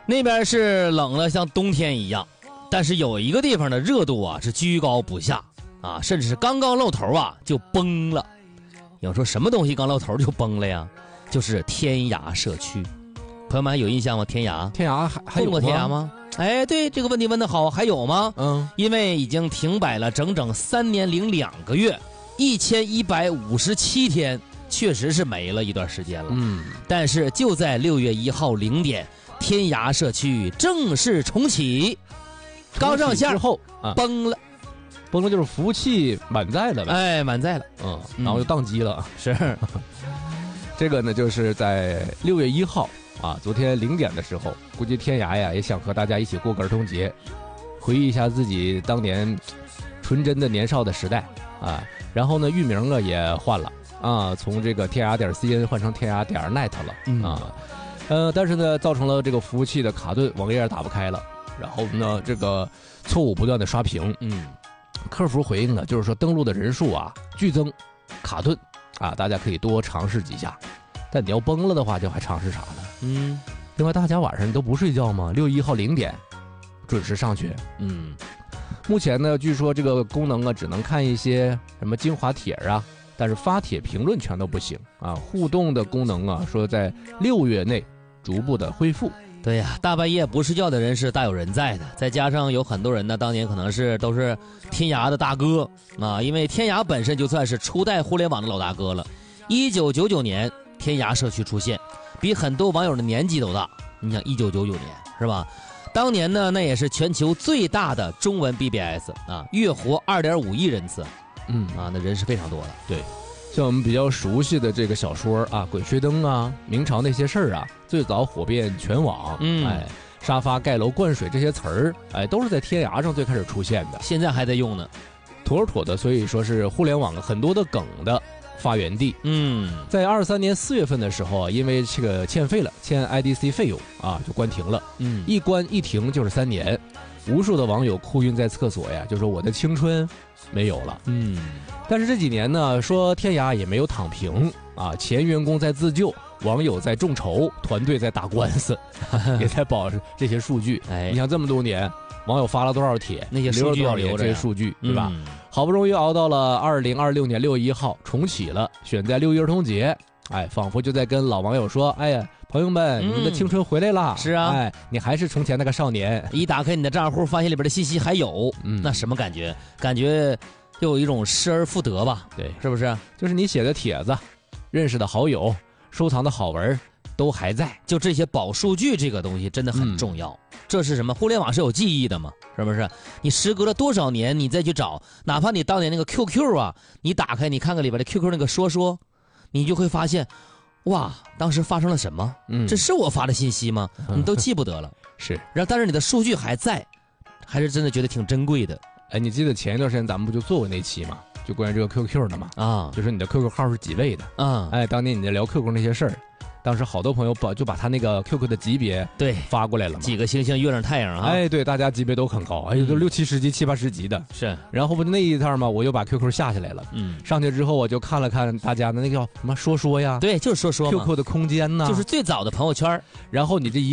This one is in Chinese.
那边是冷了像冬天一样，但是有一个地方的热度啊是居高不下啊，甚至是刚刚露头啊就崩了。有说什么东西刚露头就崩了呀？就是天涯社区。朋友们还有印象吗？天涯还有过天涯吗？哎，对，这个问题问得好，还有吗？因为已经停摆了整整3年零2个月，1157天，确实是没了一段时间了。但是就在6月1号0点，天涯社区正式重启，刚上线之后崩了就是服务器满载了呗。 哎，满载了， 然后就宕机了。 是， 这个呢，就是在6月1号。昨天0点的时候，估计天涯呀也想和大家一起过个儿童节，回忆一下自己当年纯真的年少的时代啊。然后呢，域名啊也换了从这个天涯.cn 换成天涯.net 了但是呢，造成了这个服务器的卡顿，网页打不开了。然后呢，这个错误不断的刷屏。客服回应呢，就是说登录的人数剧增，卡顿大家可以多尝试几下。但你要崩了的话，就还尝试啥呢？另外大家晚上都不睡觉吗？6月1号0点准时上学。目前呢，据说这个功能只能看一些什么精华帖但是发帖评论全都不行互动的功能说在6月内逐步的恢复。 对呀，大半夜不睡觉的人是大有人在的，再加上有很多人呢，当年可能都是天涯的大哥因为天涯本身就算是初代互联网的老大哥了。1999年。天涯社区出现，比很多网友的年纪都大。你想1999年是吧？当年呢，那也是全球最大的中文 BBS 月活2.5亿人次。那人是非常多的。 对，像我们比较熟悉的这个小说鬼吹灯明朝那些事儿最早火遍全网。沙发盖楼灌水这些词儿都是在天涯上最开始出现的， 现在还在用呢， 妥妥的。所以说是互联网很多的梗的发源地。在23年4月份的时候因为这个欠费了，欠 IDC 费用就关停了。一关一停就是3年，无数的网友哭晕在厕所就说我的青春没有了。但是这几年呢，说天涯也没有躺平前员工在自救，网友在众筹，团队在打官司也在保这些数据。你想这么多年网友发了多少帖， 那些数据要留着， 这些数据对吧？好不容易熬到了2026年6月1号重启了，选在6一儿童节，仿佛就在跟老网友说，哎呀，朋友们，你们的青春回来了。 是啊， 你还是从前那个少年。 一打开你的账户，发现里边的信息还有，那什么感觉？感觉又有一种失而复得吧？ 对， 是不是？ 就是你写的帖子，认识的好友，收藏的好文都还在。 就这些保数据这个东西真的很重要。这是什么？互联网是有记忆的嘛？是不是？你时隔了多少年，你再去找，哪怕你当年那个 QQ 你打开你看看里边的 QQ 那个说，你就会发现，哇，当时发生了什么？这是我发的信息吗？你都记不得了。 是， 然后但是你的数据还在，还是真的觉得挺珍贵的。 你记得前一段时间咱们不就做过那期吗？就关于这个 QQ 的嘛就说你的 QQ 号是几位的当年你在聊 QQ 那些事儿。当时好多朋友就把他那个 QQ 的级别发过来了嘛， 几个星星、月亮、太阳对，大家级别都很高，都6、70级、7、80级的。 是， 然后不就那一套嘛，我就把 QQ 下下来了。上去之后我就看了看大家的那个叫什么说呀， 对，就是说嘛 QQ 的空间呐， 就是最早的朋友圈。 然后你这